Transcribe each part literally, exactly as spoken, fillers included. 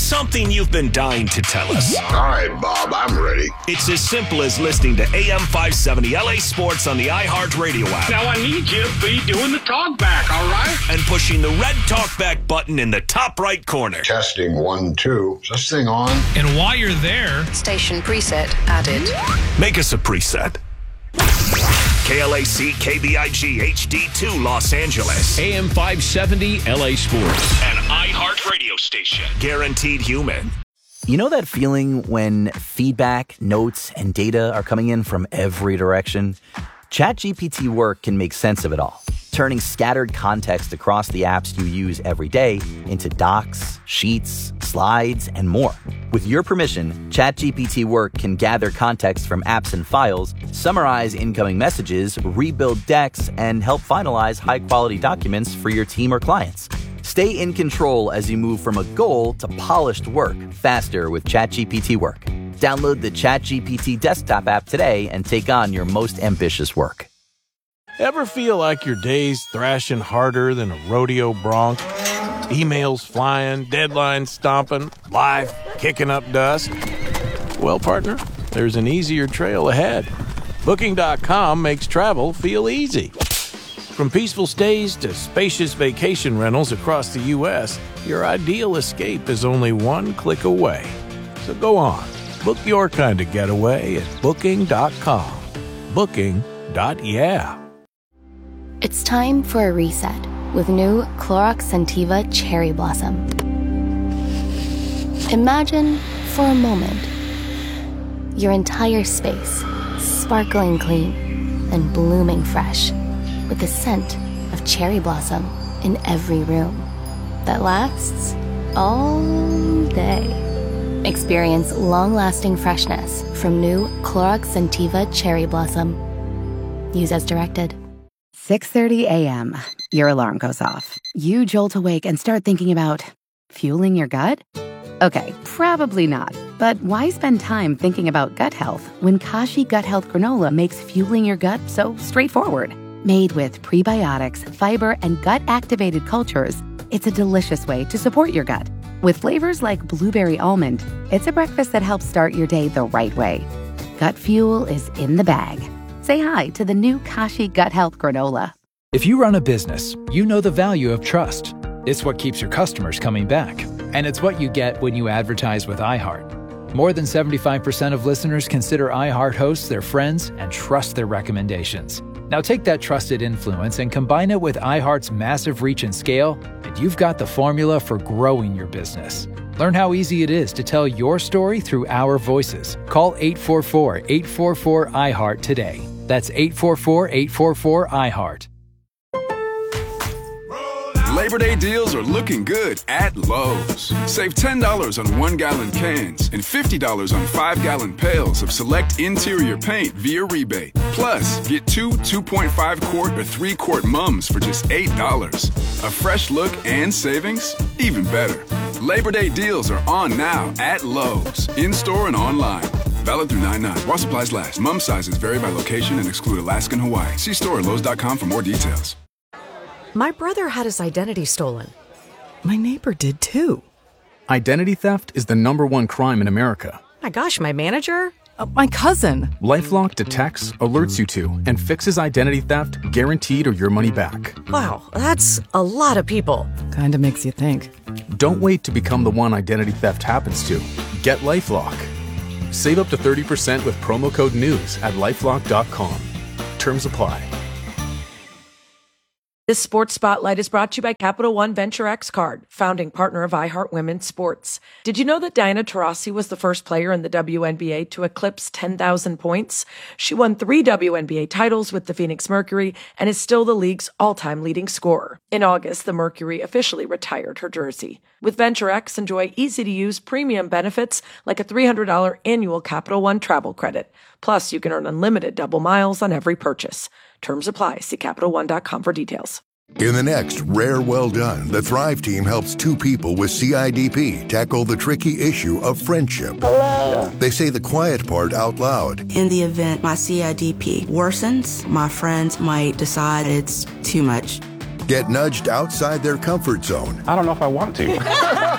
something you've been dying to tell us. All right, Bob, I'm ready. It's as simple as listening to A M five seventy L A Sports on the iHeartRadio app. Now I need you to be doing the talk back, all right? And pushing the red talkback button in the top right corner. Testing one, two. Is this thing on? And while you're there, station preset added. Make us a preset. K L A C K B I G H D two Los Angeles. A M five seventy L A Sports. An iHeart radio station. Guaranteed human. You know that feeling when feedback, notes, and data are coming in from every direction? ChatGPT Work can make sense of it all, turning scattered context across the apps you use every day into docs, sheets, slides, and more. With your permission, ChatGPT Work can gather context from apps and files, summarize incoming messages, rebuild decks, and help finalize high-quality documents for your team or clients. Stay in control as you move from a goal to polished work faster with ChatGPT Work. Download the ChatGPT desktop app today and take on your most ambitious work. Ever feel like your day's thrashing harder than a rodeo bronc? Emails flying, deadlines stomping, life kicking up dust? Well, partner, there's an easier trail ahead. Booking dot com makes travel feel easy. From peaceful stays to spacious vacation rentals across the U S, your ideal escape is only one click away. So go on, book your kind of getaway at Booking dot com. Booking. Yeah. It's time for a reset with new Clorox Scentiva Cherry Blossom. Imagine, for a moment, your entire space sparkling clean and blooming fresh with the scent of cherry blossom in every room that lasts all day. Experience long-lasting freshness from new Clorox Scentiva Cherry Blossom. Use as directed. six thirty a.m. Your alarm goes off. You jolt awake and start thinking about fueling your gut? Okay, probably not. But why spend time thinking about gut health when Kashi Gut Health Granola makes fueling your gut so straightforward? Made with prebiotics, fiber, and gut-activated cultures, it's a delicious way to support your gut. With flavors like blueberry almond, it's a breakfast that helps start your day the right way. Gut fuel is in the bag. Say hi to the new Kashi Gut Health Granola. If you run a business, you know the value of trust. It's what keeps your customers coming back. And it's what you get when you advertise with iHeart. More than seventy-five percent of listeners consider iHeart hosts their friends and trust their recommendations. Now take that trusted influence and combine it with iHeart's massive reach and scale, and you've got the formula for growing your business. Learn how easy it is to tell your story through our voices. Call eight four four, eight four four, I heart today. That's eight four four, eight four four, I heart. Labor Day deals are looking good at Lowe's. Save ten dollars on one-gallon cans and fifty dollars on five-gallon pails of select interior paint via rebate. Plus, get two two point five quart or three quart mums for just eight dollars. A fresh look and savings? Even better. Labor Day deals are on now at Lowe's, in-store and online. Valid through nine nine. While supplies last. Mum sizes vary by location and exclude Alaska and Hawaii. See store at lowes dot com for more details. My brother had his identity stolen. My neighbor did too. Identity theft is the number one crime in America. My gosh, my manager? Uh, my cousin. LifeLock detects, alerts you to, and fixes identity theft guaranteed or your money back. Wow, that's a lot of people. Kinda makes you think. Don't wait to become the one identity theft happens to. Get LifeLock. Save up to thirty percent with promo code NEWS at lifelock dot com. Terms apply. This Sports Spotlight is brought to you by Capital One Venture X Card, founding partner of iHeart Women's Sports. Did you know that Diana Taurasi was the first player in the W N B A to eclipse ten thousand points? She won three W N B A titles with the Phoenix Mercury and is still the league's all-time leading scorer. In August, the Mercury officially retired her jersey. With Venture X, enjoy easy-to-use premium benefits like a three hundred dollars annual Capital One travel credit. Plus, you can earn unlimited double miles on every purchase. Terms apply. See Capital One dot com for details. In the next Rare Well Done, the Thrive team helps two people with C I D P tackle the tricky issue of friendship. Hello. They say the quiet part out loud. In the event my C I D P worsens, my friends might decide it's too much. Get nudged outside their comfort zone. I don't know if I want to.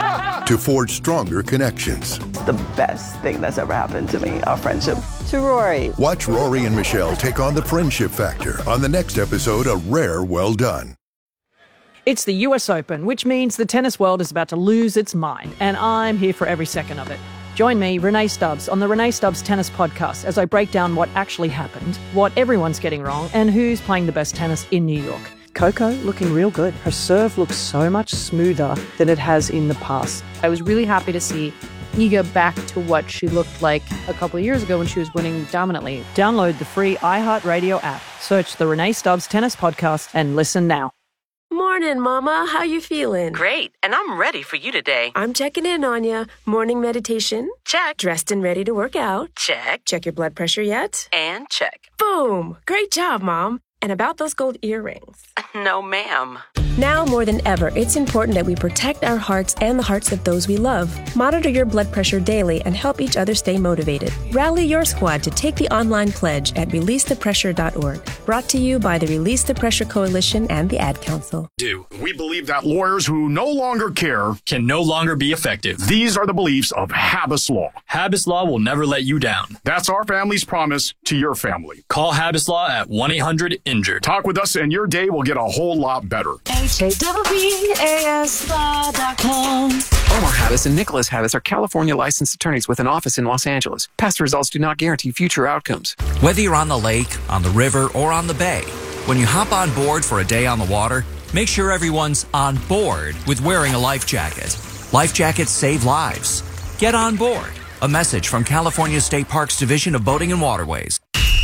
to forge stronger connections. The best thing that's ever happened to me, our friendship. To Rory. Watch Rory and Michelle take on the friendship factor on the next episode of Rare Well Done. It's the U S Open, which means the tennis world is about to lose its mind, and I'm here for every second of it. Join me, Renee Stubbs, on the Renee Stubbs Tennis Podcast as I break down what actually happened, what everyone's getting wrong, and who's playing the best tennis in New York. Coco looking real good. Her serve looks so much smoother than it has in the past. I was really happy to see Iga back to what she looked like a couple of years ago when she was winning dominantly. Download the free iHeartRadio app, search the Renee Stubbs Tennis Podcast, and listen now. Morning, Mama. How you feeling? Great, and I'm ready for you today. I'm checking in on you. Morning meditation? Check. Dressed and ready to work out? Check. Check your blood pressure yet? And check. Boom! Great job, Mom. And about those gold earrings? No, ma'am. Now more than ever, it's important that we protect our hearts and the hearts of those we love. Monitor your blood pressure daily and help each other stay motivated. Rally your squad to take the online pledge at release the pressure dot org. Brought to you by the Release the Pressure Coalition and the Ad Council. Do we believe that lawyers who no longer care can no longer be effective? These are the beliefs of Habas Law. Habas Law will never let you down. That's our family's promise to your family. Call Habas Law at one eight hundred injured. Talk with us and your day will get a whole lot better. H A W A S law dot com. Omar Habas and Nicholas Habas are California licensed attorneys with an office in Los Angeles. Past results do not guarantee future outcomes. Whether you're on the lake, on the river, or on the bay, when you hop on board for a day on the water, make sure everyone's on board with wearing a life jacket. Life jackets save lives. Get on board. A message from California State Parks Division of Boating and Waterways.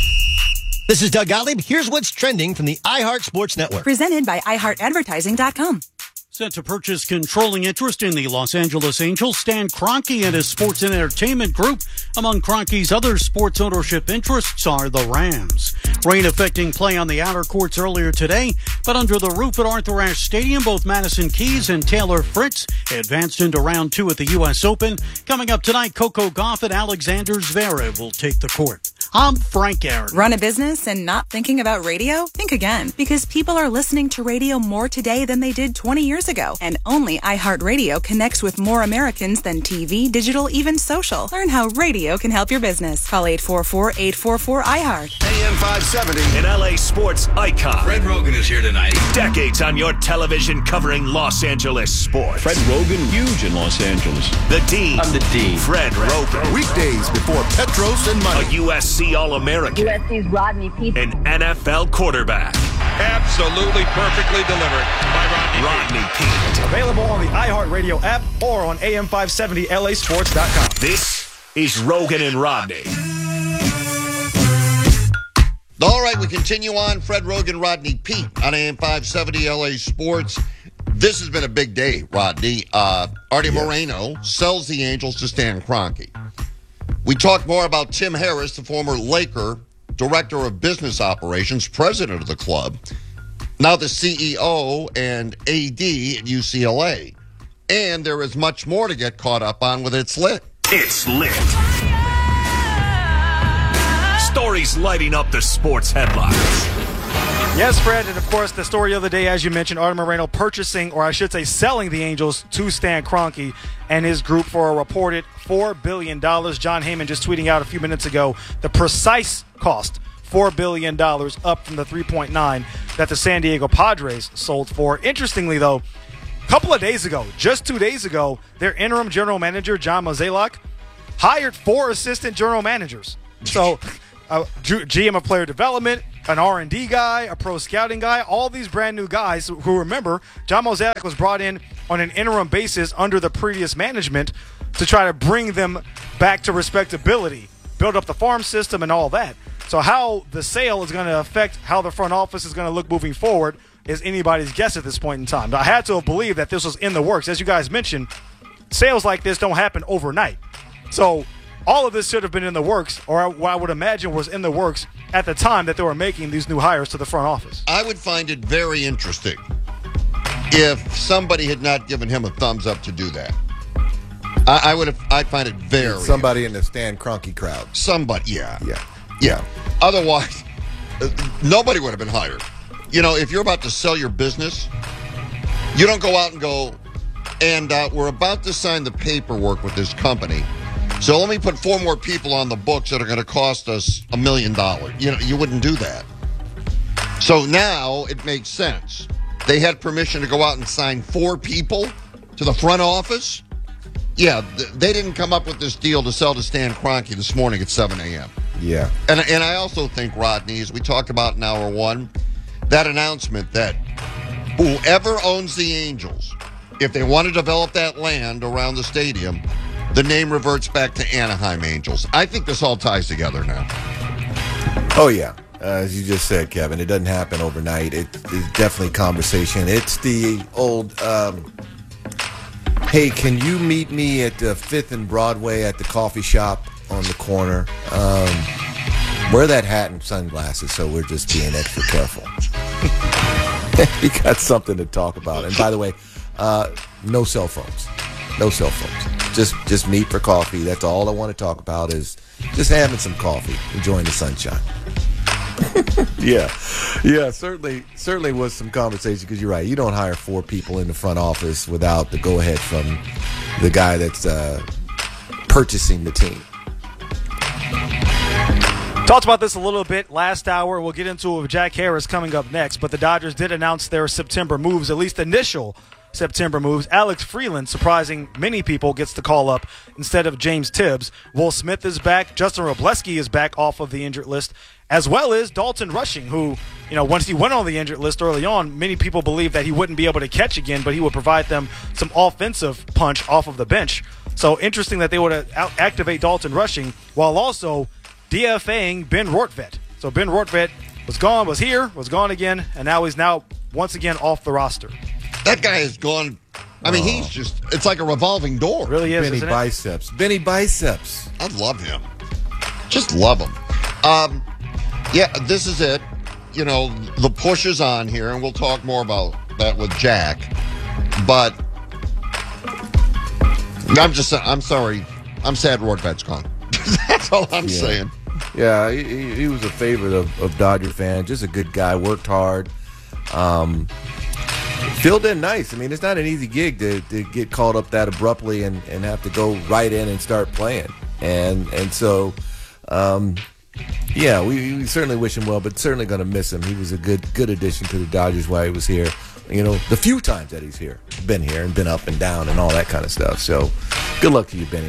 This is Doug Gottlieb. Here's what's trending from the iHeart Sports Network. Presented by i heart advertising dot com. Set to purchase controlling interest in the Los Angeles Angels, Stan Kroenke and his sports and entertainment group. Among Kroenke's other sports ownership interests are the Rams. Rain affecting play on the outer courts earlier today, but under the roof at Arthur Ashe Stadium, both Madison Keys and Taylor Fritz advanced into round two at the U S Open. Coming up tonight, Coco Gauff and Alexander Zverev will take the court. I'm Frank Aaron. Run a business and not thinking about radio? Think again, because people are listening to radio more today than they did twenty years ago. And only iHeartRadio connects with more Americans than T V, digital, even social. Learn how radio can help your business. Call eight four four, eight four four, I heart. A M five seventy, an L A sports icon. Fred Rogan is here tonight. Decades on your television covering Los Angeles sports. Fred Rogan, huge in Los Angeles. The Dean. I'm the Dean. Fred, Fred Rogan. Weekdays before Petros and Money. A U S C All-American. U S C's Rodney Peete. An N F L quarterback. Absolutely perfectly delivered by Rodney, Rodney Peete. Available on the iHeartRadio app or on A M five seventy L A sports dot com. This is Rogan and Rodney. All right, we continue on. Fred Rogan, Rodney Peete on A M five seventy L A Sports. This has been a big day, Rodney. Uh, Artie yes. Moreno sells the Angels to Stan Kroenke. We talked more about Tim Harris, the former Laker director of business operations, president of the club, now the C E O and A D at U C L A. And there is much more to get caught up on with It's Lit. It's Lit. Stories lighting up the sports headlines. Yes, Fred, and of course the story of the day, as you mentioned, Artie Moreno purchasing, or I should say selling the Angels to Stan Kroenke and his group for a reported four billion dollars. John Heyman just tweeting out a few minutes ago the precise cost, four billion dollars, up from the three point nine that the San Diego Padres sold for. Interestingly, though, a couple of days ago, just two days ago, their interim general manager, John Mozeliak, hired four assistant general managers. So a G M of player development, an R and D guy, a pro scouting guy, all these brand new guys who, remember, John Mozeliak was brought in on an interim basis under the previous management to try to bring them back to respectability, build up the farm system and all that. So how the sale is going to affect how the front office is going to look moving forward is anybody's guess at this point in time. I had to believe that this was in the works. As you guys mentioned, sales like this don't happen overnight. So all of this should have been in the works, or what I would imagine was in the works at the time that they were making these new hires to the front office. I would find it very interesting if somebody had not given him a thumbs up to do that. I, I would have. I'd find it very somebody in the Stan Kroenke crowd. Somebody, yeah, yeah, yeah. Otherwise, uh, nobody would have been hired. You know, if you're about to sell your business, you don't go out and go, and uh, we're about to sign the paperwork with this company. So let me put four more people on the books that are going to cost us a million dollars. You know, you wouldn't do that. So now it makes sense. They had permission to go out and sign four people to the front office. Yeah, th- they didn't come up with this deal to sell to Stan Kroenke this morning at seven a.m. Yeah. And, and I also think, Rodney, as we talked about in hour one, that announcement that whoever owns the Angels, if they want to develop that land around the stadium, the name reverts back to Anaheim Angels. I think this all ties together now. Oh, yeah. Uh, as you just said, Kevin, it doesn't happen overnight. It, it's definitely conversation. It's the old, um, hey, can you meet me at the fifth and Broadway at the coffee shop on the corner? Um, wear that hat and sunglasses, so we're just being extra careful. We got something to talk about. And by the way, uh, no cell phones. No cell phones. Just just meet for coffee. That's all I want to talk about is just having some coffee, enjoying the sunshine. yeah, yeah, certainly, certainly was some conversation because you're right. You don't hire four people in the front office without the go-ahead from the guy that's uh, purchasing the team. Talked about this a little bit last hour. We'll get into it with Jack Harris coming up next. But the Dodgers did announce their September moves, at least initial September moves. Alex Freeland, surprising many people, gets the call up instead of James Tibbs. Will Smith is back. Justin Robleski is back off of the injured list, as well as Dalton Rushing, who, you know, once he went on the injured list early on, many people believed that he wouldn't be able to catch again, but he would provide them some offensive punch off of the bench. So interesting that they would out- activate Dalton Rushing while also DFAing Ben Rortvedt. So Ben Rortvedt was gone, was here, was gone again, and now he's now once again off the roster. That guy is gone. I mean, oh. he's just, it's like a revolving door. Really is, Benny isn't Biceps. it? Benny Biceps. I love him. Just love him. Um, yeah, this is it. You know, the push is on here, and we'll talk more about that with Jack. But I'm just, I'm sorry. I'm sad Rortvedt's gone. That's all I'm yeah. saying. Yeah, he, he was a favorite of, of Dodger fans. Just a good guy. Worked hard. Um, filled in nice. I mean, it's not an easy gig to, to get called up that abruptly and, and have to go right in and start playing. And and so, um, yeah, we, we certainly wish him well, but certainly going to miss him. He was a good good addition to the Dodgers while he was here. You know, the few times that he's here, been here and been up and down and all that kind of stuff. So, good luck to you, Benny.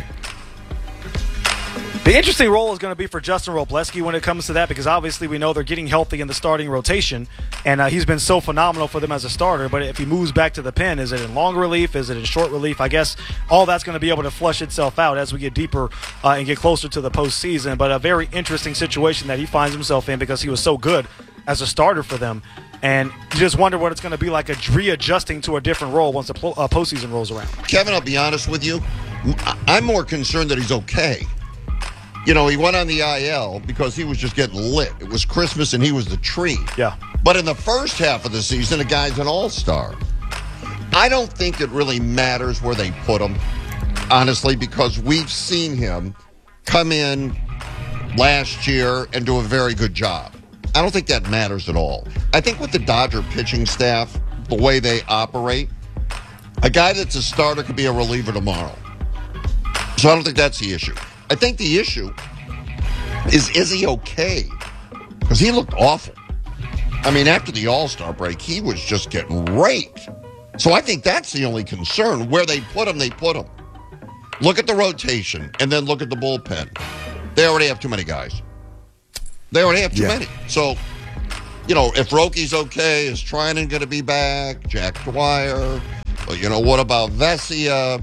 The interesting role is going to be for Justin Robleski when it comes to that, because obviously we know they're getting healthy in the starting rotation, and uh, he's been so phenomenal for them as a starter. But if he moves back to the pen, is it in long relief? Is it in short relief? I guess all that's going to be able to flush itself out as we get deeper uh, and get closer to the postseason. But a very interesting situation that he finds himself in because he was so good as a starter for them. And you just wonder what it's going to be like, a readjusting to a different role once the po- uh, postseason rolls around. Kevin, I'll be honest with you. I'm more concerned that he's okay. You know, he went on the I L because he was just getting lit. It was Christmas and he was the tree. Yeah. But in the first half of the season, the guy's an all-star. I don't think it really matters where they put him, honestly, because we've seen him come in last year and do a very good job. I don't think that matters at all. I think with the Dodger pitching staff, the way they operate, a guy that's a starter could be a reliever tomorrow. So I don't think that's the issue. I think the issue is, is he okay? Because he looked awful. I mean, after the All-Star break, he was just getting raked. So I think that's the only concern. Where they put him, they put him. Look at the rotation, and then look at the bullpen. They already have too many guys. They already have too yeah. many. So, you know, if Rocky's okay, is Trinan going to be back? Jack Dwyer? Well, you know, what about Vesia,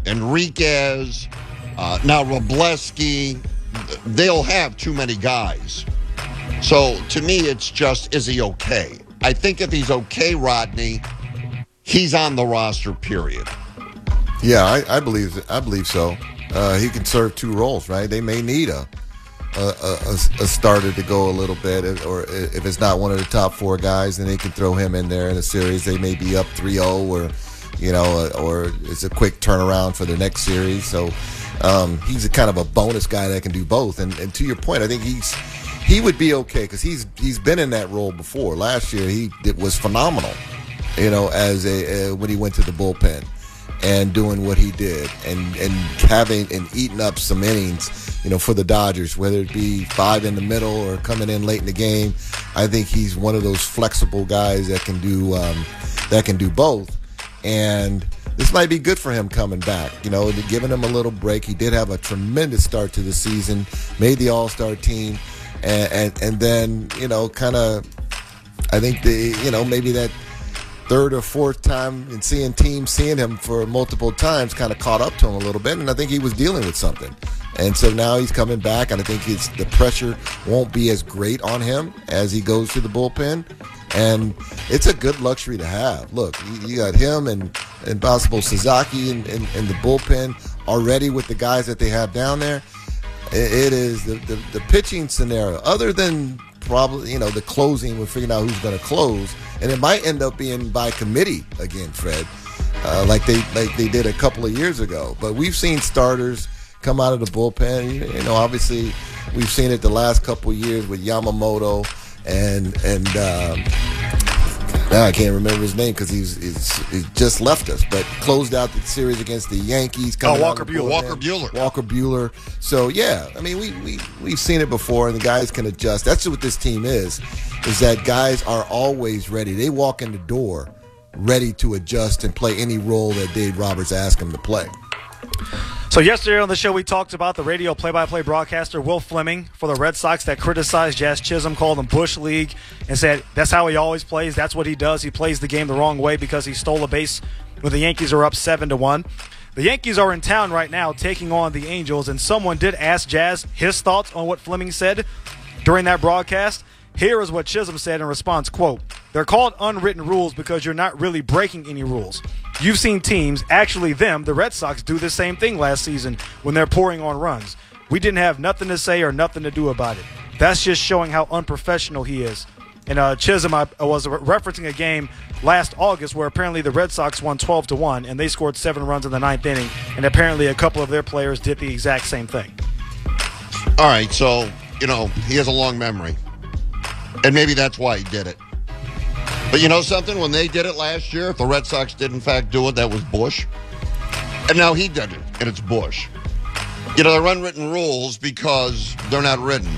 Enriquez? Uh, now, Robleski, they'll have too many guys. So, to me, it's just, is he okay? I think if he's okay, Rodney, he's on the roster, period. Yeah, I, I believe I believe so. Uh, he can serve two roles, right? They may need a a, a a starter to go a little bit, or if it's not one of the top four guys, then they can throw him in there in a series. They may be up three oh, or, you know, or it's a quick turnaround for the next series. So, Um, he's a kind of a bonus guy that can do both. And, and to your point, I think he's he would be okay because he's he's been in that role before. Last year he did, was phenomenal, you know, as a uh, when he went to the bullpen. and doing what he did, and and having and eating up some innings, you know, for the Dodgers, whether it be five in the middle or coming in late in the game. I think he's one of those flexible guys that can do um, that can do both, and this might be good for him coming back. You know, giving him a little break. He did have a tremendous start to the season, made the All-Star team, and and, and then you know, kind of, I think the you know maybe that third or fourth time and seeing teams seeing him for multiple times kind of caught up to him a little bit, and I think he was dealing with something. And so now he's coming back, and I think it's, the pressure won't be as great on him as he goes to the bullpen. And it's a good luxury to have. Look, you, you got him and, and possible Sasaki in, in, in the bullpen already with the guys that they have down there. It, it is the, the, the pitching scenario, other than probably, you know, the closing, we're figuring out who's going to close. And it might end up being by committee again, Fred, uh, like they like they did a couple of years ago. But we've seen starters come out of the bullpen. You, you know, obviously we've seen it the last couple of years with Yamamoto and and um, now I can't remember his name because he's, he's he's just left us, but closed out the series against the Yankees. Oh, Walker Buehler. Walker Buehler. Walker Buehler. So yeah, I mean we we we've seen it before, and the guys can adjust. That's what this team is. Is that guys are always ready. They walk in the door ready to adjust and play any role that Dave Roberts asked them to play. So yesterday on the show, we talked about the radio play-by-play broadcaster Will Fleming for the Red Sox that criticized Jazz Chisholm, called him Bush League, and said that's how he always plays. That's what he does. He plays the game the wrong way because he stole a base when the Yankees are up seven to one. The Yankees are in town right now taking on the Angels, and someone did ask Jazz his thoughts on what Fleming said during that broadcast. Here is what Chisholm said in response, quote, "They're called unwritten rules because you're not really breaking any rules. You've seen teams, actually them, the Red Sox, do the same thing last season when they're pouring on runs. We didn't have nothing to say or nothing to do about it. That's just showing how unprofessional he is." And uh, Chisholm I, I was referencing a game last August where apparently the Red Sox won twelve to one, and they scored seven runs in the ninth inning, and apparently a couple of their players did the exact same thing. All right, so, you know, he has a long memory. And maybe that's why he did it. But you know something? When they did it last year, if the Red Sox did in fact do it, that was Bush. And now he did it, and it's Bush. You know, they're unwritten rules because they're not written.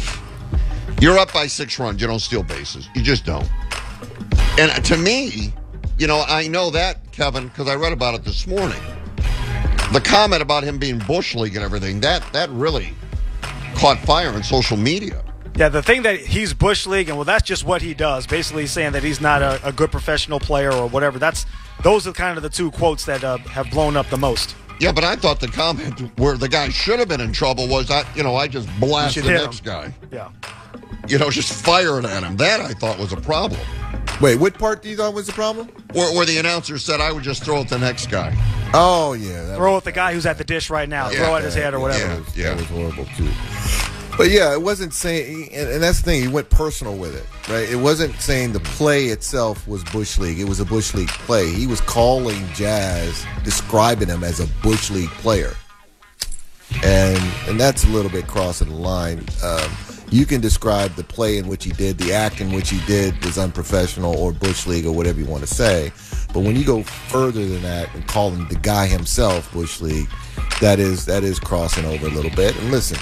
You're up by six runs. You don't steal bases. You just don't. And to me, you know, I know that, Kevin, because I read about it this morning. The comment about him being Bush League and everything, that, that really caught fire on social media. Yeah, the thing that he's Bush League, and well, that's just what he does. Basically saying that he's not a, a good professional player or whatever. That's those are kind of the two quotes that uh, have blown up the most. Yeah, but I thought the comment where the guy should have been in trouble was, I, you know, I just blast the next him. guy. Yeah. You know, just firing at him. That I thought was a problem. Wait, what part do you thought was the problem? Where, where the announcer said I would just throw at the next guy. Oh, yeah. Throw at the guy who's at the dish right now. Yeah, throw at his head or whatever. Yeah, yeah. That was horrible, too. But yeah, it wasn't saying, and that's the thing, he went personal with it, right? It wasn't saying the play itself was Bush League. It was a Bush League play. He was calling Jazz, describing him as a Bush League player. And and that's a little bit crossing the line. Um, you can describe the play in which he did, the act in which he did was unprofessional or Bush League or whatever you want to say. But when you go further than that and call him the guy himself Bush League, that is that is crossing over a little bit. And listen,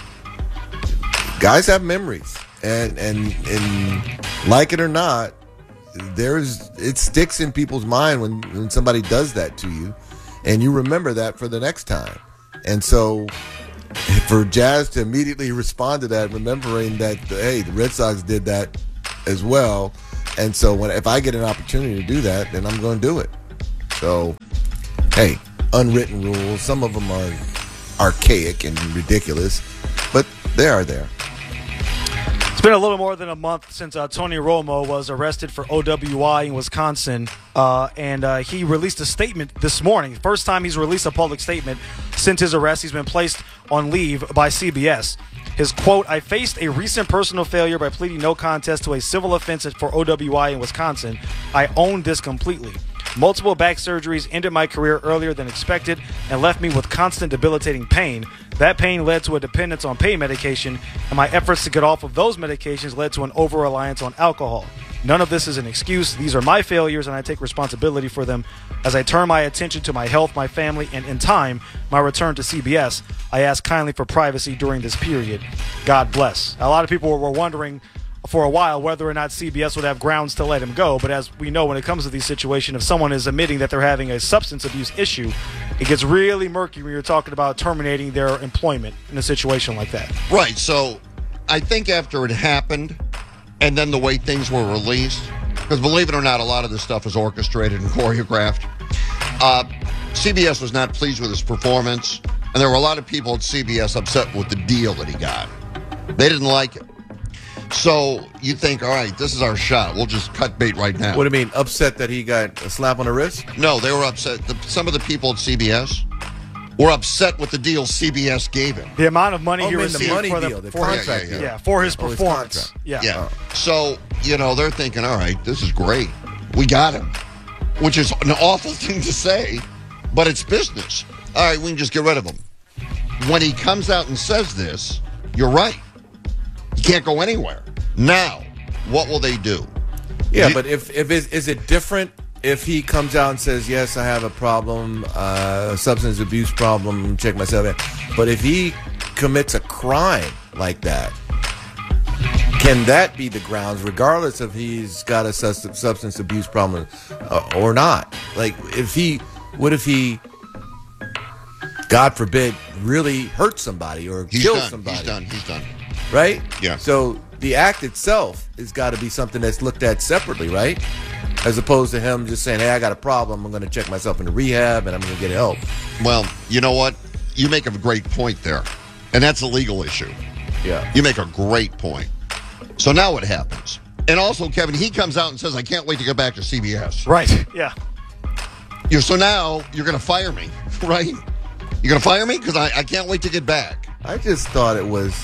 guys have memories, and and and like it or not, there's it sticks in people's mind when, when somebody does that to you, and you remember that for the next time. And so, for Jazz to immediately respond to that, remembering that hey, the Red Sox did that as well, and so when if I get an opportunity to do that, then I'm going to do it. So, hey, unwritten rules. Some of them are archaic and ridiculous, but they are there. It's been a little more than a month since uh, Tony Romo was arrested for O W I in Wisconsin, uh, and uh, he released a statement this morning. First time he's released a public statement since his arrest. He's been placed on leave by C B S. His quote, "I faced a recent personal failure by pleading no contest to a civil offense for O W I in Wisconsin. I own this completely. Multiple back surgeries ended my career earlier than expected and left me with constant debilitating pain. That pain led to a dependence on pain medication, and my efforts to get off of those medications led to an over-reliance on alcohol. None of this is an excuse. These are my failures, and I take responsibility for them. As I turn my attention to my health, my family, and in time, my return to C B S, I ask kindly for privacy during this period. God bless. A lot of people were wondering for a while whether or not C B S would have grounds to let him go, but as we know, when it comes to these situations, if someone is admitting that they're having a substance abuse issue, it gets really murky when you're talking about terminating their employment in a situation like that. Right. So I think after it happened, and then the way things were released, because believe it or not, a lot of this stuff is orchestrated and choreographed. Uh, C B S was not pleased with his performance, and there were a lot of people at C B S upset with the deal that he got. They didn't like it. So you think, all right, this is our shot. We'll just cut bait right now. What do you mean, upset that he got a slap on the wrist? No, they were upset. The, some of the people at C B S were upset with the deal C B S gave him. The amount of money Oh, he man, the received money for, deal, the, the for, his, contract yeah, deal. yeah, for his Oh, his performance. contract. yeah. Yeah. So, you know, they're thinking, all right, this is great. We got him, which is an awful thing to say, but it's business. All right, we can just get rid of him. When he comes out and says this, you're right. He can't go anywhere. Now, what will they do? Yeah, You- but if if it, is it different if he comes out and says, yes, I have a problem, uh, substance abuse problem, check myself in. But if he commits a crime like that, can that be the grounds, regardless if he's got a sus- substance abuse problem uh, or not? Like, if he, what if he, God forbid, really hurt somebody or He's kill done. somebody? He's done. He's done. Right? Yeah. So the act itself has got to be something that's looked at separately, right? As opposed to him just saying, hey, I got a problem, I'm going to check myself into rehab and I'm going to get help. Well, you know what? You make a great point there. And that's a legal issue. Yeah. You make a great point. So now what happens? And also, Kevin, he comes out and says, I can't wait to get back to C B S. Right, yeah. You're, so now you're going to fire me, right? You're going to fire me? Because I, I can't wait to get back. I just thought it was...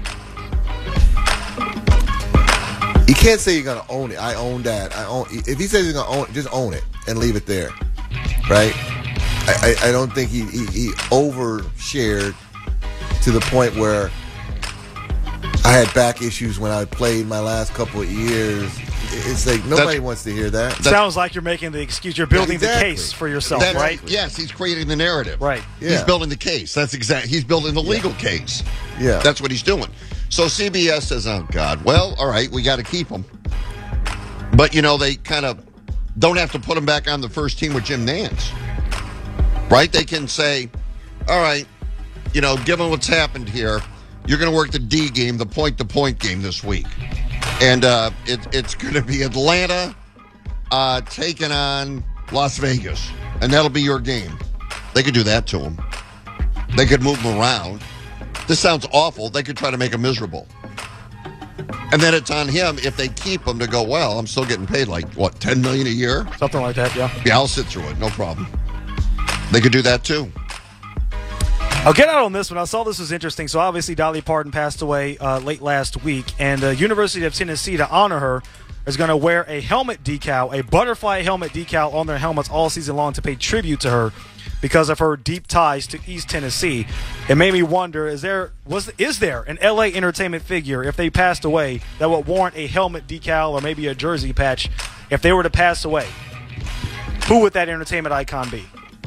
You can't say you're going to own it. I own that. I own. If he says he's going to own it, just own it and leave it there, right? I, I, I don't think he, he, he overshared to the point where I had back issues when I played my last couple of years. It's like nobody That's- wants to hear that. It sounds like you're making the excuse. You're building Exactly. the case for yourself, That- right? Yes, he's creating the narrative. Right. He's Yeah. building the case. That's exact. He's building the legal case. Yeah. That's what he's doing. So C B S says, oh, God, well, all right, we got to keep him. But, you know, they kind of don't have to put him back on the first team with Jim Nantz. Right? They can say, all right, you know, given what's happened here, you're going to work the D game, the point-to-point game this week. And uh, it, it's going to be Atlanta uh, taking on Las Vegas. And that'll be your game. They could do that to him. They could move him around. This sounds awful. They could try to make him miserable. And then it's on him if they keep him to go, well, I'm still getting paid like, what, ten million dollars a year? Something like that, yeah. Yeah, I'll sit through it. No problem. They could do that too. I'll get out on this one. I saw this was interesting. So obviously Dolly Parton passed away uh, late last week, and the University of Tennessee, to honor her, is going to wear a helmet decal, a butterfly helmet decal on their helmets all season long to pay tribute to her because of her deep ties to East Tennessee. It made me wonder, is there was is there an L A entertainment figure, if they passed away, that would warrant a helmet decal or maybe a jersey patch if they were to pass away? Who would that entertainment icon be?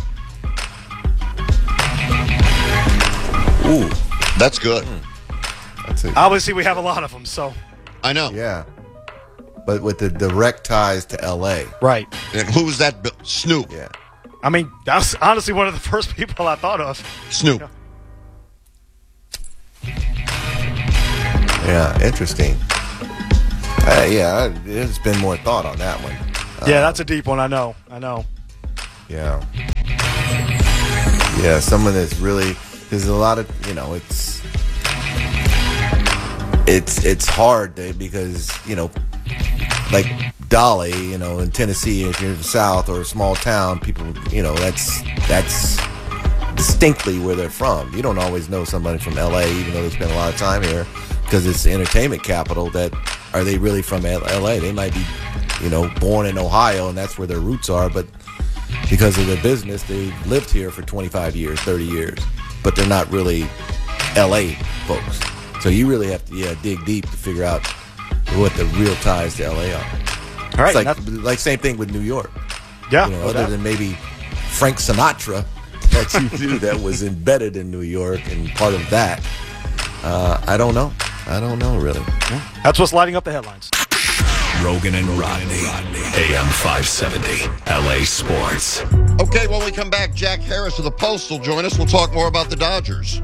Ooh, that's good. That's it. Obviously, we have a lot of them, so. I know. Yeah. But with the direct ties to L A. Right. And who's that? Bill? Snoop. Yeah. I mean, that's honestly one of the first people I thought of. Snoop. Yeah, interesting. Uh, yeah, there's been more thought on that one. Uh, Yeah, that's a deep one. I know. I know. Yeah. Yeah, someone that's really, there's a lot of, you know, it's, it's, it's hard to, because, you know, like Dolly, you know, in Tennessee, if you're in the South or a small town, people, you know, that's, that's distinctly where they're from. You don't always know somebody from L A, even though they spend a lot of time here, because it's the entertainment capital. That, are they really from L A? They might be, you know, born in Ohio and that's where their roots are, but because of their business. They lived here for twenty-five years, thirty years, but they're not really L A folks. So you really have to yeah, dig deep to figure out what the real ties to L A are. All right, it's like, like same thing with New York. Yeah. You know, no other doubt. than maybe Frank Sinatra that you knew that was embedded in New York and part of that. Uh, I don't know. I don't know, really. Yeah. That's what's lighting up the headlines. Rogan and Rodney, A M five seventy, L A Sports. Okay, when we come back, Jack Harris of the Post will join us. We'll talk more about the Dodgers.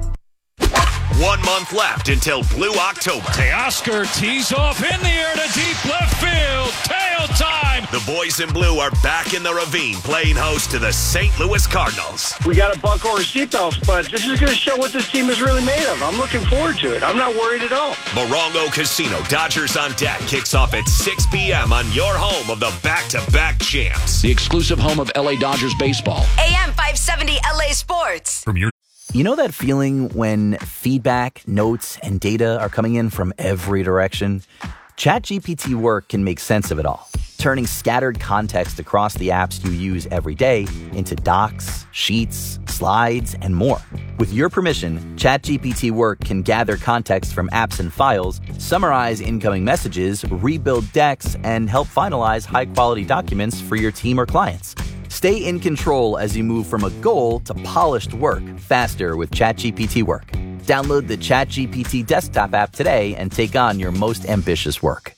One month left until Blue October. Teoscar tees off in the air to deep left field. Tail time. The boys in blue are back in the ravine playing host to the Saint Louis Cardinals. We got to buckle our seatbelts, but this is going to show what this team is really made of. I'm looking forward to it. I'm not worried at all. Morongo Casino, Dodgers on Deck, kicks off at six p.m. on your home of the back-to-back champs. The exclusive home of L A Dodgers baseball. A M five seventy L A Sports. From your You know that feeling when feedback, notes, and data are coming in from every direction? ChatGPT Work can make sense of it all, turning scattered context across the apps you use every day into docs, sheets, slides, and more. With your permission, ChatGPT Work can gather context from apps and files, summarize incoming messages, rebuild decks, and help finalize high-quality documents for your team or clients. Stay in control as you move from a goal to polished work faster with ChatGPT Work. Download the ChatGPT desktop app today and take on your most ambitious work.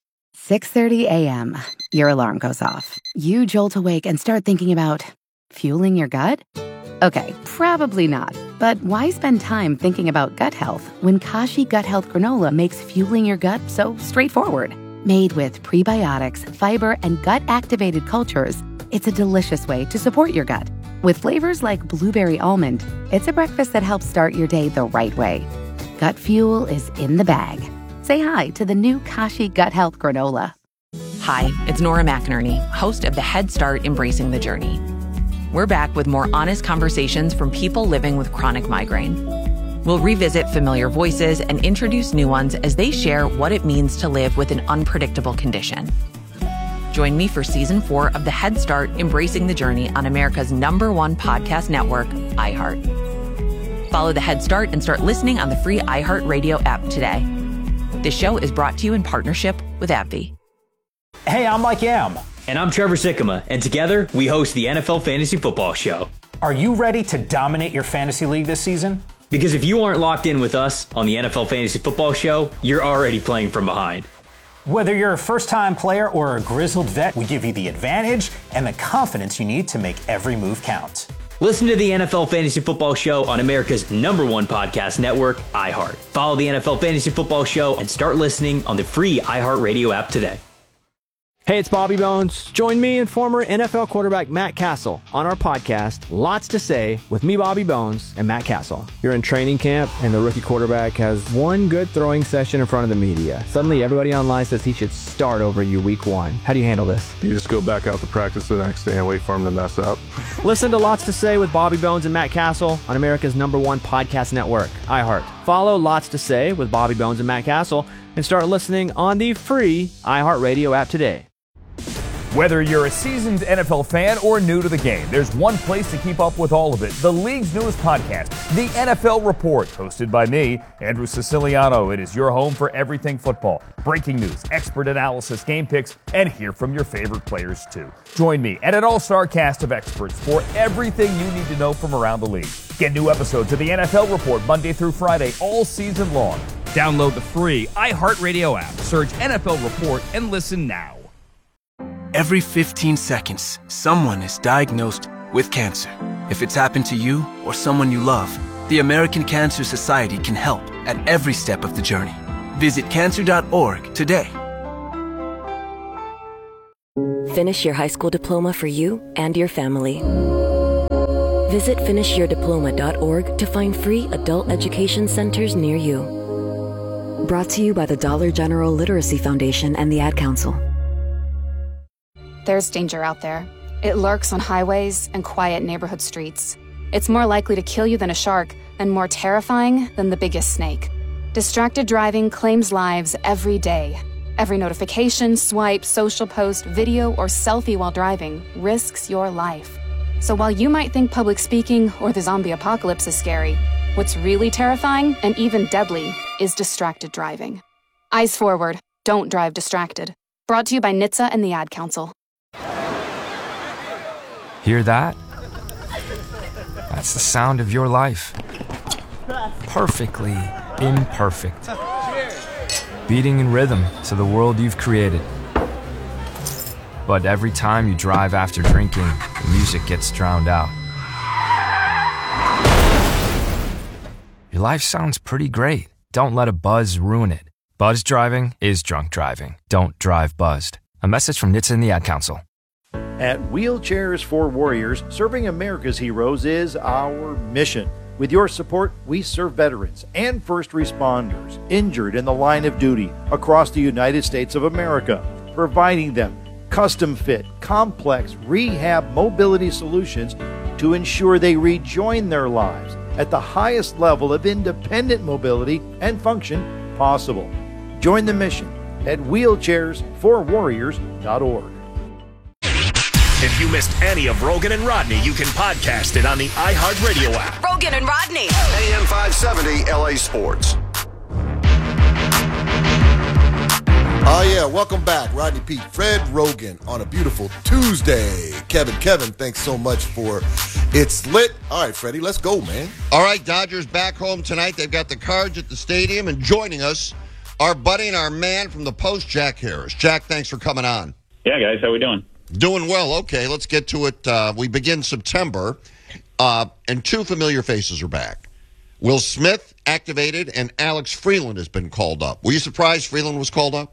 six thirty a.m. Your alarm goes off. You jolt awake and start thinking about fueling your gut? Okay, probably not. But why spend time thinking about gut health when Kashi Gut Health Granola makes fueling your gut so straightforward? Made with prebiotics, fiber, and gut-activated cultures, it's a delicious way to support your gut. With flavors like blueberry almond, it's a breakfast that helps start your day the right way. Gut fuel is in the bag. Say hi to the new Kashi Gut Health Granola. Hi, it's Nora McInerney, host of the Head Start Embracing the Journey. We're back with more honest conversations from people living with chronic migraine. We'll revisit familiar voices and introduce new ones as they share what it means to live with an unpredictable condition. Join me for season four of the Head Start Embracing the Journey on America's number one podcast network, iHeart. Follow the Head Start and start listening on the free iHeartRadio app today. This show is brought to you in partnership with AbbVie. Hey, I'm Mike Yam. And I'm Trevor Sikkema, and together we host the N F L Fantasy Football Show. Are you ready to dominate your fantasy league this season? Because if you aren't locked in with us on the N F L Fantasy Football Show, you're already playing from behind. Whether you're a first-time player or a grizzled vet, we give you the advantage and the confidence you need to make every move count. Listen to the N F L Fantasy Football Show on America's number one podcast network, iHeart. Follow the N F L Fantasy Football Show and start listening on the free iHeartRadio app today. Hey, it's Bobby Bones. Join me and former N F L quarterback Matt Castle on our podcast, Lots to Say, with me, Bobby Bones, and Matt Castle. You're in training camp, and the rookie quarterback has one good throwing session in front of the media. Suddenly, everybody online says he should start over you week one. How do you handle this? You just go back out to practice the next day and wait for him to mess up. Listen to Lots to Say with Bobby Bones and Matt Castle on America's number one podcast network, iHeart. Follow Lots to Say with Bobby Bones and Matt Castle and start listening on the free iHeartRadio app today. Whether you're a seasoned N F L fan or new to the game, there's one place to keep up with all of it. The league's newest podcast, The N F L Report, hosted by me, Andrew Siciliano. It is your home for everything football. Breaking news, expert analysis, game picks, and hear from your favorite players too. Join me and an all-star cast of experts for everything you need to know from around the league. Get new episodes of The N F L Report Monday through Friday all season long. Download the free iHeartRadio app, search N F L Report, and listen now. Every fifteen seconds, someone is diagnosed with cancer. If it's happened to you or someone you love, the American Cancer Society can help at every step of the journey. Visit cancer dot org today. Finish your high school diploma for you and your family. Visit finish your diploma dot org to find free adult education centers near you. Brought to you by the Dollar General Literacy Foundation and the Ad Council. There's danger out there. It lurks on highways and quiet neighborhood streets. It's more likely to kill you than a shark, and more terrifying than the biggest snake. Distracted driving claims lives every day. Every notification, swipe, social post, video, or selfie while driving risks your life. So while you might think public speaking or the zombie apocalypse is scary, what's really terrifying and even deadly is distracted driving. Eyes forward. Don't drive distracted. Brought to you by N H T S A and the Ad Council. Hear that? That's the sound of your life. Perfectly imperfect. Beating in rhythm to the world you've created. But every time you drive after drinking, the music gets drowned out. Your life sounds pretty great. Don't let a buzz ruin it. Buzz driving is drunk driving. Don't drive buzzed. A message from N H T S A and the Ad Council. At Wheelchairs for Warriors, serving America's heroes is our mission. With your support, we serve veterans and first responders injured in the line of duty across the United States of America, providing them custom-fit, complex rehab mobility solutions to ensure they rejoin their lives at the highest level of independent mobility and function possible. Join the mission at wheelchairs for warriors dot org. If you missed any of Rogan and Rodney, you can podcast it on the iHeartRadio app. Rogan and Rodney. A M five seventy L A Sports. Oh, yeah. Welcome back. Rodney Peete, Fred Rogan on a beautiful Tuesday. Kevin, Kevin, thanks so much for It's Lit. All right, Freddie, let's go, man. All right, Dodgers back home tonight. They've got the Cards at the stadium, and joining us, our buddy and our man from the Post, Jack Harris. Jack, thanks for coming on. Yeah, guys, how we doing? Doing well. Okay, let's get to it. Uh, we begin September, uh, and two familiar faces are back. Will Smith activated, and Alex Freeland has been called up. Were you surprised Freeland was called up?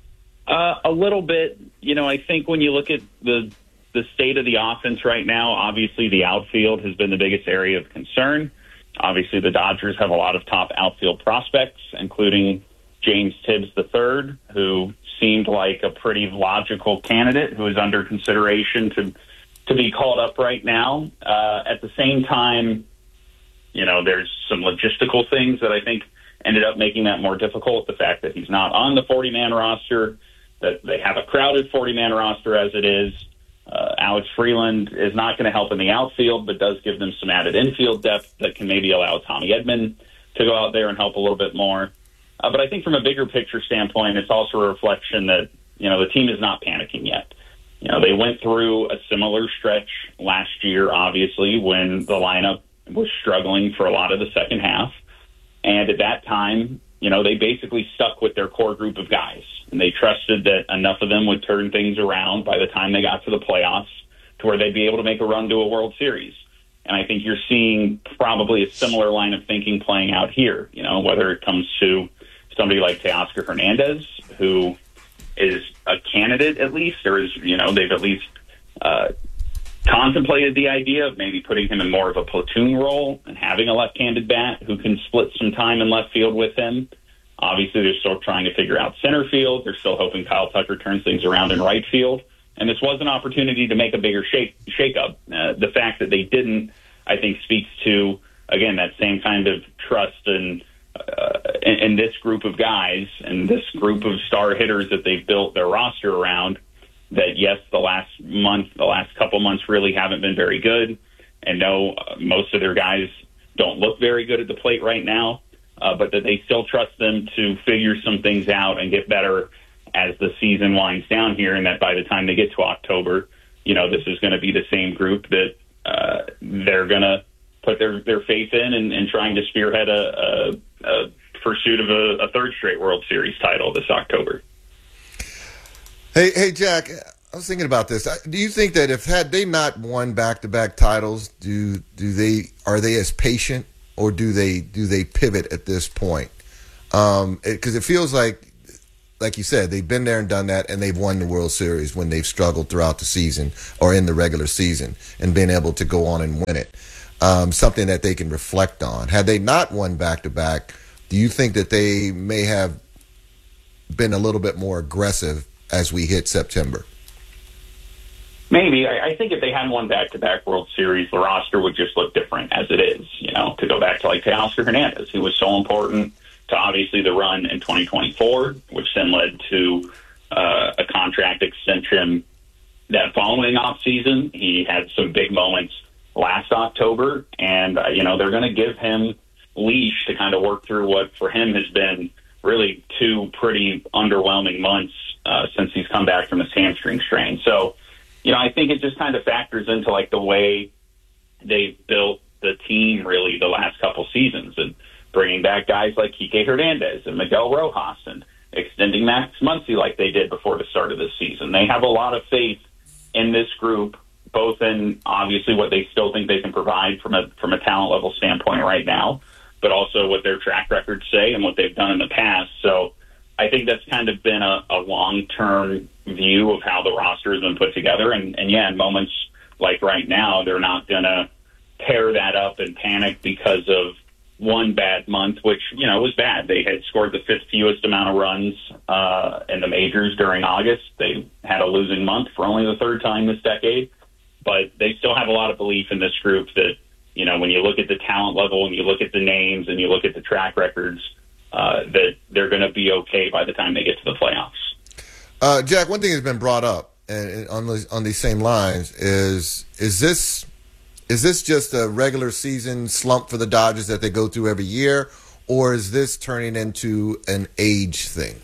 Uh, a little bit. You know, I think when you look at the the state of the offense right now, obviously the outfield has been the biggest area of concern. Obviously, the Dodgers have a lot of top outfield prospects, including James Tibbs the third, who seemed like a pretty logical candidate who is under consideration to to be called up right now. Uh, at the same time, you know, there's some logistical things that I think ended up making that more difficult. The fact that he's not on the forty-man roster, that they have a crowded forty-man roster as it is. Uh, Alex Freeland is not going to help in the outfield, but does give them some added infield depth that can maybe allow Tommy Edman to go out there and help a little bit more. Uh, but I think from a bigger picture standpoint, it's also a reflection that, you know, the team is not panicking yet. You know, they went through a similar stretch last year, obviously, when the lineup was struggling for a lot of the second half. And at that time, you know, they basically stuck with their core group of guys. And they trusted that enough of them would turn things around by the time they got to the playoffs to where they'd be able to make a run to a World Series. And I think you're seeing probably a similar line of thinking playing out here, you know, whether it comes to somebody like Teoscar Hernandez, who is a candidate at least, or is, you know, they've at least uh, contemplated the idea of maybe putting him in more of a platoon role and having a left-handed bat who can split some time in left field with him. Obviously, they're still trying to figure out center field. They're still hoping Kyle Tucker turns things around in right field. And this was an opportunity to make a bigger shake, shake-up. Uh, the fact that they didn't, I think, speaks to, again, that same kind of trust and Uh, and, and this group of guys and this group of star hitters that they've built their roster around, that, yes, the last month, the last couple months really haven't been very good. And no, uh, most of their guys don't look very good at the plate right now, uh, but that they still trust them to figure some things out and get better as the season winds down here. And that by the time they get to October, you know, this is going to be the same group that uh, they're going to put their, their faith in and, and trying to spearhead a, a Uh, pursuit of a, a third straight World Series title this October. Hey, hey, Jack, I was thinking about this. Do you think that if had they not won back-to-back titles, do do they are they as patient, or do they do they pivot at this point? Um, because it, it feels like, like you said, they've been there and done that, and they've won the World Series when they've struggled throughout the season or in the regular season, and been able to go on and win it. Um, something that they can reflect on. Had they not won back-to-back, do you think that they may have been a little bit more aggressive as we hit September? Maybe. I, I think if they hadn't won back-to-back World Series, the roster would just look different as it is. You know, to go back to like Teoscar Hernandez, who was so important to obviously the run in twenty twenty-four, which then led to uh, a contract extension that following off season. He had some big moments last October, and, uh, you know, they're going to give him leash to kind of work through what for him has been really two pretty underwhelming months uh, since he's come back from his hamstring strain. So, you know, I think it just kind of factors into like the way they've built the team really the last couple seasons, and bringing back guys like Kike Hernandez and Miguel Rojas and extending Max Muncy like they did before the start of this season. They have a lot of faith in this group, both in obviously what they still think they can provide from a from a talent level standpoint right now, but also what their track records say and what they've done in the past. So I think that's kind of been a, a long-term view of how the roster has been put together. And, and yeah, in moments like right now, they're not going to tear that up and panic because of one bad month, which, you know, was bad. They had scored the fifth fewest amount of runs uh, in the majors during August. They had a losing month for only the third time this decade. But they still have a lot of belief in this group that, you know, when you look at the talent level and you look at the names and you look at the track records, uh, that they're going to be okay by the time they get to the playoffs. Uh, Jack, one thing that's been brought up and on these, on these same lines is is this is this just a regular season slump for the Dodgers that they go through every year, or is this turning into an age thing?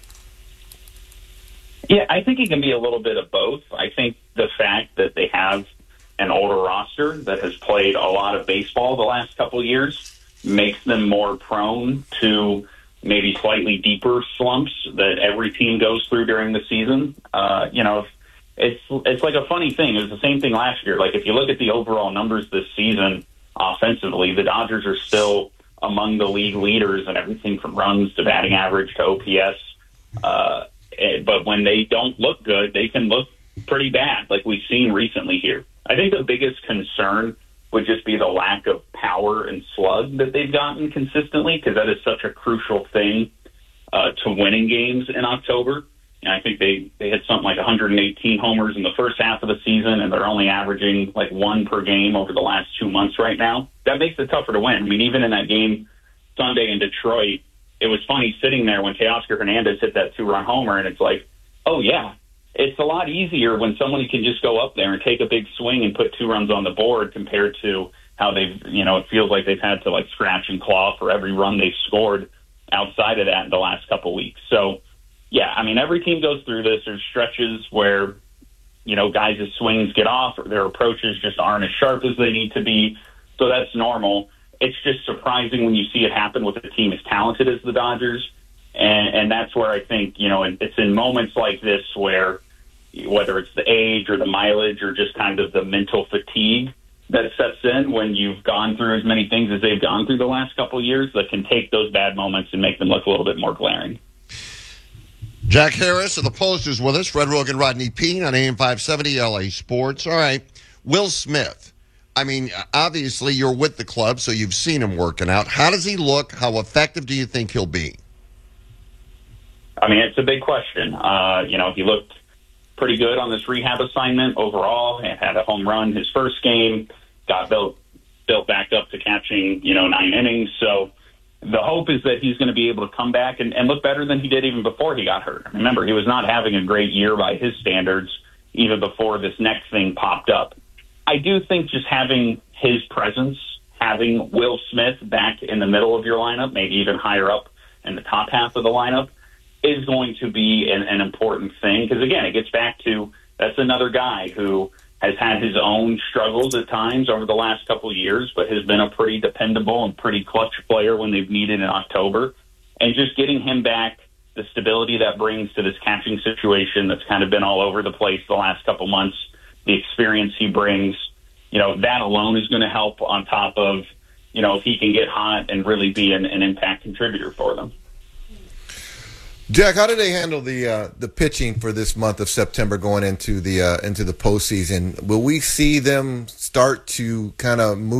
Yeah, I think it can be a little bit of both. I think the fact that they have an older roster that has played a lot of baseball the last couple of years makes them more prone to maybe slightly deeper slumps that every team goes through during the season. Uh, you know, it's it's like a funny thing. It was the same thing last year. Like if you look at the overall numbers this season offensively, the Dodgers are still among the league leaders in everything from runs to batting average to O P S. Uh, but when they don't look good, they can look pretty bad, like we've seen recently here. I think the biggest concern would just be the lack of power and slug that they've gotten consistently, because that is such a crucial thing uh, to winning games in October. And I think they, they had something like one hundred eighteen homers in the first half of the season, and they're only averaging like one per game over the last two months right now. That makes it tougher to win. I mean, even in that game Sunday in Detroit, it was funny sitting there when Teoscar Hernandez hit that two-run homer, and it's like, oh, yeah, it's a lot easier when someone can just go up there and take a big swing and put two runs on the board compared to how they've, you know, it feels like they've had to like scratch and claw for every run they've scored outside of that in the last couple of weeks. So, yeah, I mean, every team goes through this. There's stretches where, you know, guys' swings get off or their approaches just aren't as sharp as they need to be. So that's normal. It's just surprising when you see it happen with a team as talented as the Dodgers. And, and that's where I think, you know, it's in moments like this where, whether it's the age or the mileage or just kind of the mental fatigue that sets in when you've gone through as many things as they've gone through the last couple of years, that can take those bad moments and make them look a little bit more glaring. Jack Harris of the Post is with us. Fred Rogan, Rodney Peete on A M five seventy L A Sports. All right. Will Smith. I mean, obviously you're with the club, so you've seen him working out. How does he look? How effective do you think he'll be? I mean, it's a big question. Uh, you know, he looked pretty good on this rehab assignment overall. He had a home run his first game, got built built back up to catching, you know, nine innings. So the hope is that he's going to be able to come back and, and look better than he did even before he got hurt. Remember, he was not having a great year by his standards even before this next thing popped up. I do think just having his presence, having Will Smith back in the middle of your lineup, maybe even higher up in the top half of the lineup, is going to be an, an important thing. Because, again, it gets back to that's another guy who has had his own struggles at times over the last couple of years, but has been a pretty dependable and pretty clutch player when they've needed in October. And just getting him back, the stability that brings to this catching situation that's kind of been all over the place the last couple months, the experience he brings, you know, that alone is going to help on top of, you know, if he can get hot and really be an, an impact contributor for them. Jack, how do they handle the uh, the pitching for this month of September going into the uh, into the postseason? Will we see them start to kind of move